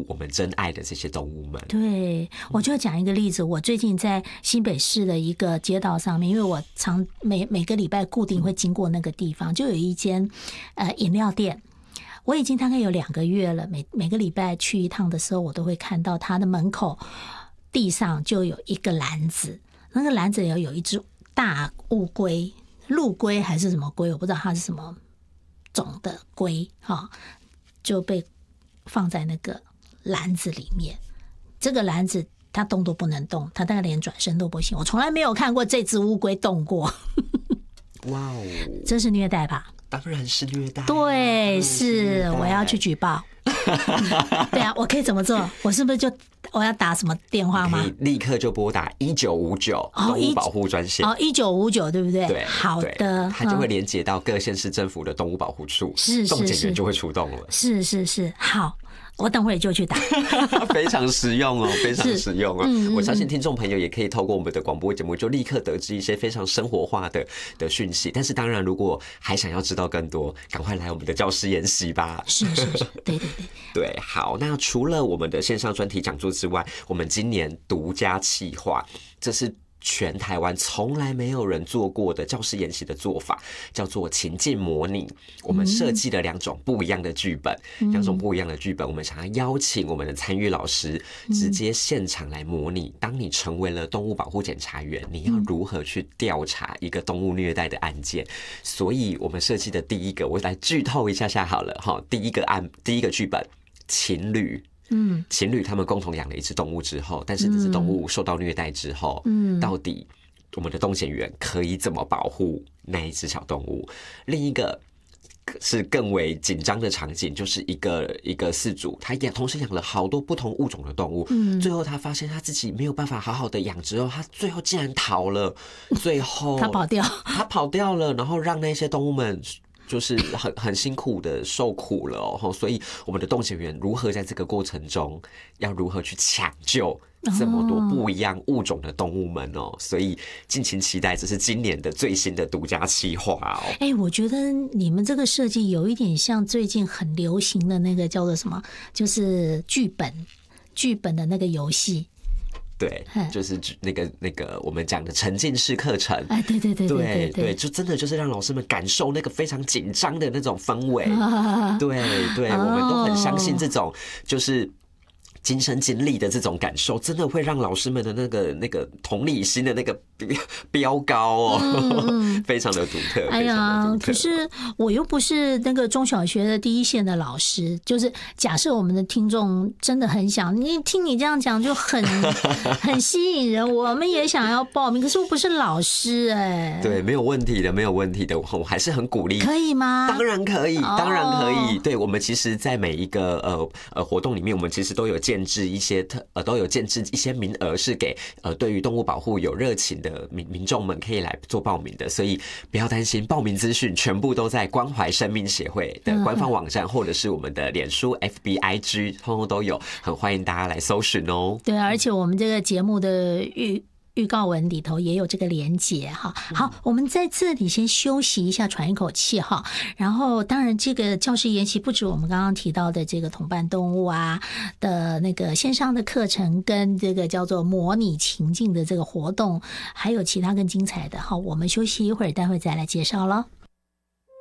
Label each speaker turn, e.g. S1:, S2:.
S1: 护我们珍爱的这些动物们。
S2: 对，我就讲一个例子，我最近在新北市的一个街道上面，因为我每个礼拜固定会经过那个地方，就有一间饮料店。我已经大概有2个月了，每个礼拜去一趟的时候，我都会看到它的门口地上就有一个篮子，那个篮子里有一只大乌龟，陆龟还是什么龟，我不知道它是什么种的龟，就被放在那个篮子里面。这个篮子它动都不能动，它大概连转身都不行。我从来没有看过这只乌龟动过。
S1: 哇哦，
S2: 这是虐待吧？
S1: 当然是虐待，
S2: 对，是我要去举报。对啊，我可以怎么做？我是不是我要打什么电话吗？
S1: 可以立刻就拨打1959动物保护专线。
S2: 1959对不对？
S1: 对，
S2: 好的，
S1: 它就会连接到各县市政府的动物保护处，
S2: 是
S1: 动检员就会出动了。
S2: 是，好。我等会就去打。
S1: 非常实用哦，非常实用哦。我相信听众朋友也可以透过我们的广播节目，就立刻得知一些非常生活化的讯息。但是当然，如果还想要知道更多，赶快来我们的教师研习吧。
S2: 是，对。
S1: 对，好，那除了我们的线上专题讲座之外，我们今年独家企划，这是全台湾从来没有人做过的教师研习的做法，叫做情境模拟。我们设计了2种不一样的剧本，2种不一样的剧本，我们想要邀请我们的参与老师直接现场来模拟，当你成为了动物保护检察员，你要如何去调查一个动物虐待的案件。所以我们设计的第一个，我来剧透一下好了哈，第一个剧本，情侣。情侣他们共同养了一只动物之后，但是这只动物受到虐待之后，到底我们的动检员可以怎么保护那一只小动物？另一个是更为紧张的场景，就是一个饲主，他也同时养了好多不同物种的动物，最后他发现他自己没有办法好好的养之后，他最后竟然逃了，最后他跑掉了，然后让那些动物们就是很辛苦的受苦了哦，所以我们的动检员如何在这个过程中要如何去抢救这么多不一样物种的动物们哦，所以敬请期待，这是今年的最新的独家企划哦。
S2: 我觉得你们这个设计有一点像最近很流行的那个叫做什么，就是剧本的那个游戏。
S1: 对，就是那个我们讲的沉浸式课程，对，就真的就是让老师们感受那个非常紧张的那种氛围，对，我们都很相信这种就是亲身经历的这种感受，真的会让老师们的那个同理心的那个飙高哦，非常的独特。哎呀，
S2: 可是我又不是那个中小学的第一线的老师，就是假设我们的听众真的很想，你听你这样讲就很吸引人，我们也想要报名，可是我不是老师
S1: 对，没有问题的，我还是很鼓励。
S2: 可以吗？
S1: 当然可以，当然可以。对，我们其实在每一个活动里面，我们其实都有建制一些名额，是给对于动物保护有热情的民众们可以来做报名的，所以不要担心，报名资讯全部都在关怀生命协会的官方网站，或者是我们的脸书 FBIG 通通都有，很欢迎大家来搜寻哦。
S2: 对，而且我们这个节目的预告文里头也有这个连结哈。好，我们在这里先休息一下，喘一口气哈。然后，当然这个教师研习不止我们刚刚提到的这个同伴动物啊的那个线上的课程，跟这个叫做模拟情境的这个活动，还有其他更精彩的。好，我们休息一会儿，待会再来介绍了。